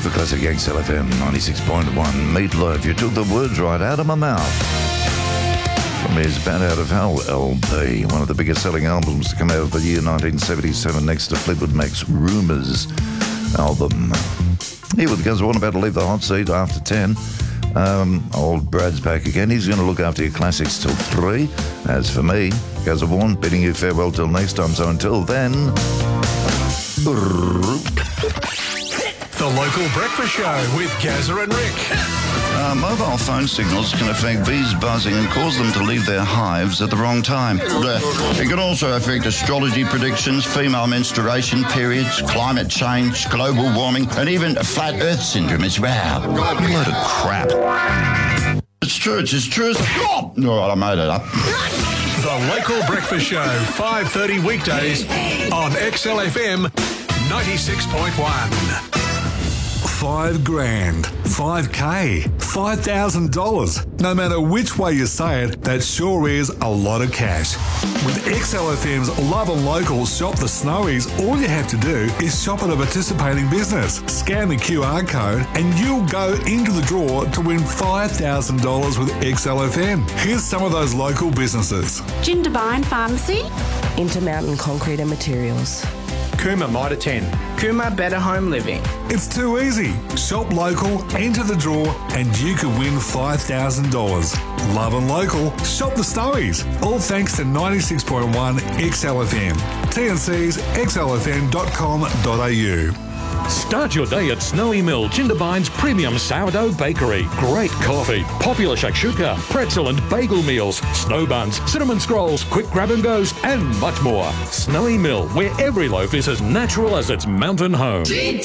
For classic XLFM 96.1, Meatloaf, you took the words right out of my mouth. From his Bat Out of Hell LP, one of the biggest selling albums to come out of the year 1977 next to Fleetwood Mac's Rumours album. Here with Gazza Warren about to leave the hot seat after 10. Old Brad's back again. He's going to look after your classics till 3. As for me, Gazza Warren, bidding you farewell till next time. So until then... The Local Breakfast Show with Gazza and Rick. Mobile phone signals can affect bees buzzing and cause them to leave their hives at the wrong time. It can also affect astrology predictions, female menstruation periods, climate change, global warming, and even flat earth syndrome as well. What a load of crap. It's true, it's as true as... Oh! All right, I made it up. The Local Breakfast Show, 5:30 weekdays on XLFM 96.1. $5,000, $5K, $5,000. No matter which way you say it, that sure is a lot of cash. With XLFM's Love and Local Shop the Snowies, all you have to do is shop at a participating business, scan the QR code, and you'll go into the draw to win $5,000 with XLFM. Here's some of those local businesses. Jindabyne Pharmacy, Intermountain Concrete and Materials, Kuma Mitre 10, Kuma Better Home Living. It's too easy. Shop local, enter the draw, and you could win $5,000. Love and Local, shop the Snowies. All thanks to 96.1 XLFM. TNC's xlfm.com.au. Start your day at Snowy Mill, Jindabyne's premium sourdough bakery. Great coffee, popular shakshuka, pretzel and bagel meals, snow buns, cinnamon scrolls, quick grab and goes, and much more. Snowy Mill, where every loaf is as natural as its mountain home.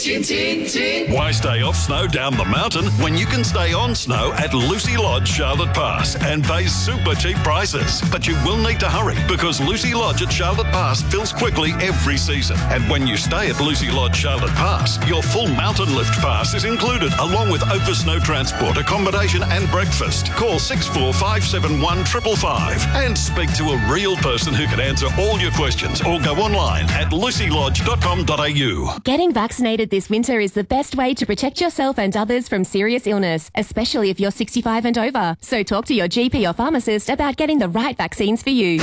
Why stay off snow down the mountain when you can stay on snow at Lucy Lodge, Charlotte Pass, and pay super cheap prices? But you will need to hurry because Lucy Lodge at Charlotte Pass fills quickly every season. And when you stay at Lucy Lodge, Charlotte Pass, your full mountain lift pass is included along with over snow transport, accommodation and breakfast. Call 6457 555 and speak to a real person who can answer all your questions or go online at lucylodge.com.au. Getting vaccinated this winter is the best way to protect yourself and others from serious illness, especially if you're 65 and over. So talk to your GP or pharmacist about getting the right vaccines for you.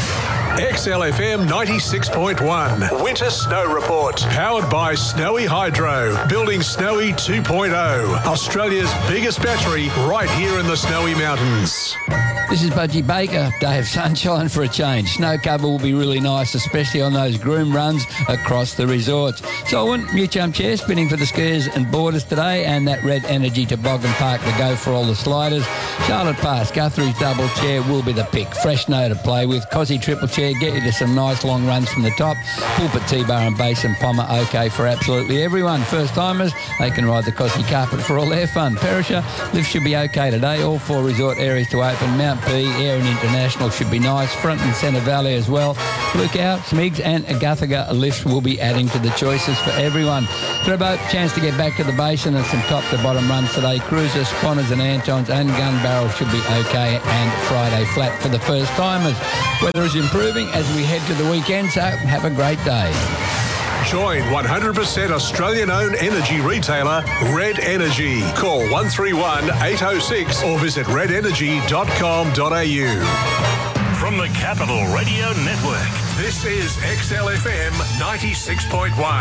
XLFM 96.1 Winter Snow Report. Powered by Snowy Hydro. Building Snowy 2.0. Australia's biggest battery right here in the Snowy Mountains. This is Budgie Baker. Day of sunshine for a change. Snow cover will be really nice, especially on those groom runs across the resorts. Selwyn, New Chum Chair spinning for the skiers and boarders today, and that Red Energy Toboggan Park to go for all the sliders. Charlotte Pass, Guthrie's double chair will be the pick. Fresh snow to play with. Cozzy triple chair, get you to some nice long runs from the top. Pulpit T-Bar and Basin Pommer, okay for absolutely everyone. First timers, they can ride the Cozzy carpet for all their fun. Perisher, lifts should be okay today. All 4 resort areas to open. Mount P, Air and International should be nice. Front and Centre Valley as well. Lookout, Smigs and Guthaga lifts will be adding to the choices for everyone. Thurbo, chance to get back to the basin and some top to bottom runs today. Cruisers, Sponners and Antons and Gun Barrel should be okay, and Friday flat for the first timers. Weather is improving as we head to the weekend, so have a great day. Join 100% Australian-owned energy retailer Red Energy. Call 131 806 or visit redenergy.com.au. From the Capital Radio Network, This is XLFM 96.1.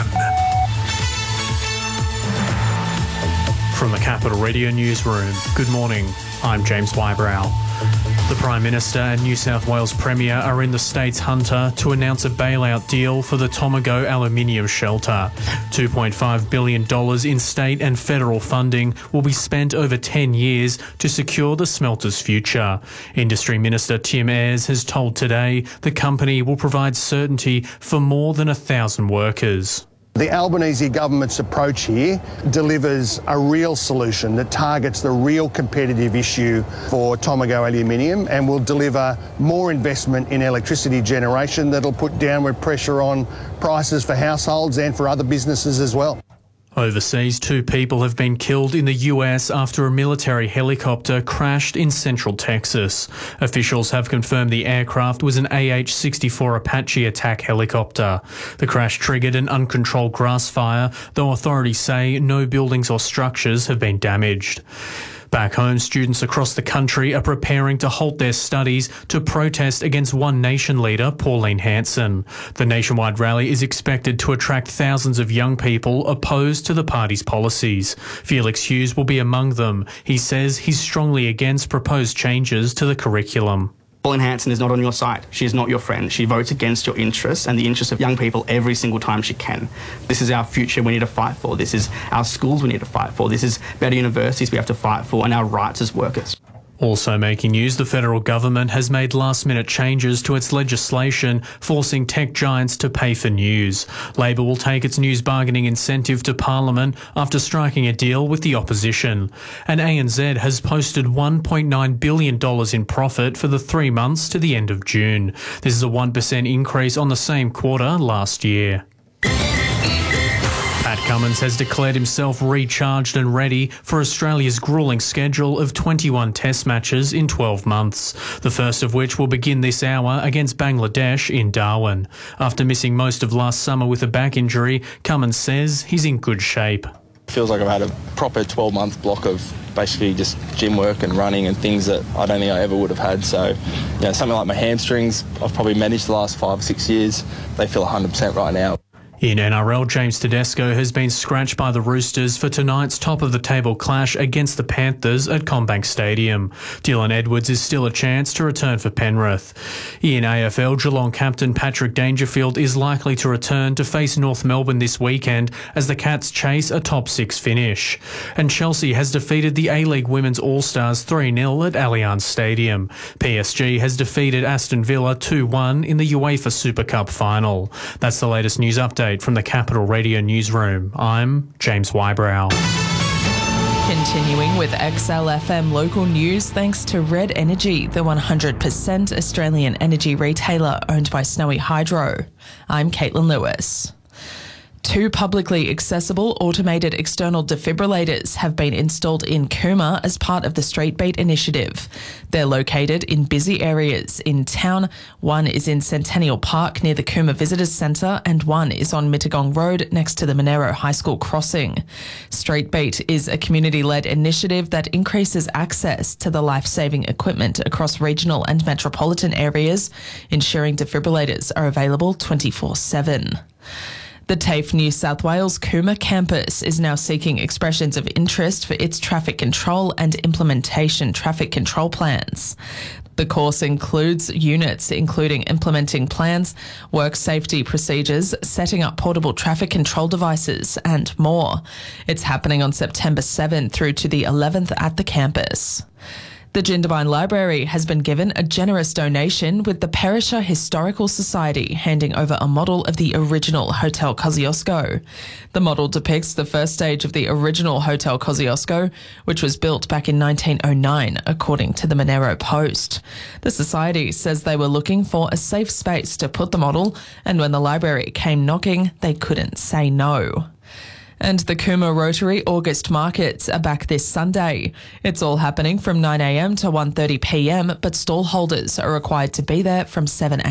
From the Capital Radio Newsroom, good morning. I'm James Wybrow. The Prime Minister and New South Wales Premier are in the state's Hunter to announce a bailout deal for the Tomago aluminium shelter. $2.5 billion in state and federal funding will be spent over 10 years to secure the smelter's future. Industry Minister Tim Ayres has told Today the company will provide certainty for more than 1,000 workers. The Albanese government's approach here delivers a real solution that targets the real competitive issue for Tomago aluminium and will deliver more investment in electricity generation that'll put downward pressure on prices for households and for other businesses as well. Overseas, 2 people have been killed in the US after a military helicopter crashed in central Texas. Officials have confirmed the aircraft was an AH-64 Apache attack helicopter. The crash triggered an uncontrolled grass fire, though authorities say no buildings or structures have been damaged. Back home, students across the country are preparing to halt their studies to protest against One Nation leader Pauline Hanson. The nationwide rally is expected to attract thousands of young people opposed to the party's policies. Felix Hughes will be among them. He says he's strongly against proposed changes to the curriculum. Pauline Hanson is not on your side. She is not your friend. She votes against your interests and the interests of young people every single time she can. This is our future we need to fight for. This is our schools we need to fight for. This is better universities we have to fight for, and our rights as workers. Also making news, the federal government has made last-minute changes to its legislation, forcing tech giants to pay for news. Labor will take its news bargaining incentive to Parliament after striking a deal with the opposition. And ANZ has posted $1.9 billion in profit for the 3 months to the end of June. This is a 1% increase on the same quarter last year. Pat Cummins has declared himself recharged and ready for Australia's gruelling schedule of 21 test matches in 12 months, the first of which will begin this hour against Bangladesh in Darwin. After missing most of last summer with a back injury, Cummins says he's in good shape. Feels like I've had a proper 12-month block of basically just gym work and running and things that I don't think I ever would have had. So, something like my hamstrings, I've probably managed the last 5 or 6 years. They feel 100% right now. In NRL, James Tedesco has been scratched by the Roosters for tonight's top-of-the-table clash against the Panthers at CommBank Stadium. Dylan Edwards is still a chance to return for Penrith. In AFL, Geelong captain Patrick Dangerfield is likely to return to face North Melbourne this weekend as the Cats chase a top-6 finish. And Chelsea has defeated the A-League Women's All-Stars 3-0 at Allianz Stadium. PSG has defeated Aston Villa 2-1 in the UEFA Super Cup final. That's the latest news update from the Capital Radio Newsroom. I'm James Wybrow. Continuing with XLFM local news, thanks to Red Energy, the 100% Australian energy retailer owned by Snowy Hydro. I'm Caitlin Lewis. 2 publicly accessible automated external defibrillators have been installed in Cooma as part of the Street Beat initiative. They're located in busy areas in town. One is in Centennial Park near the Cooma Visitors Centre and one is on Mittagong Road next to the Monero High School crossing. Street Beat is a community-led initiative that increases access to the life-saving equipment across regional and metropolitan areas, ensuring defibrillators are available 24/7. The TAFE New South Wales Cooma campus is now seeking expressions of interest for its traffic control and implementation traffic control plans. The course includes units including implementing plans, work safety procedures, setting up portable traffic control devices and more. It's happening on September 7th through to the 11th at the campus. The Jindabyne Library has been given a generous donation with the Perisher Historical Society handing over a model of the original Hotel Kosciuszko. The model depicts the first stage of the original Hotel Kosciuszko, which was built back in 1909, according to the Monero Post. The Society says they were looking for a safe space to put the model, and when the library came knocking, they couldn't say no. And the Cooma Rotary August Markets are back this Sunday. It's all happening from 9 a.m. to 1:30 p.m, but stall holders are required to be there from 7 a.m.